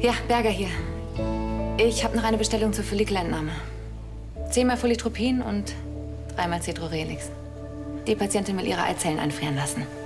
Ja, Berger hier. Ich habe noch eine Bestellung zur Follikelentnahme. 10-mal Folitropin und 3-mal Cetrorelix. Die Patientin will ihre Eizellen einfrieren lassen.